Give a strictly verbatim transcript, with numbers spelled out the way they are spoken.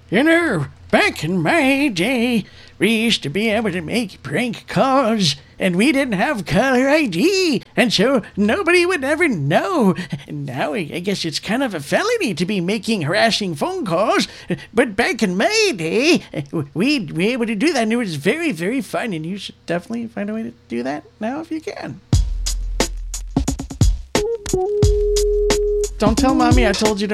You know, back in my day, we used to be able to make prank calls, and we didn't have caller I D, and so nobody would ever know. And now I guess it's kind of a felony to be making harassing phone calls, but back in my day, we'd be able to do that, and it was very, very fun, and you should definitely find a way to do that now if you can. Don't tell Mommy I told you to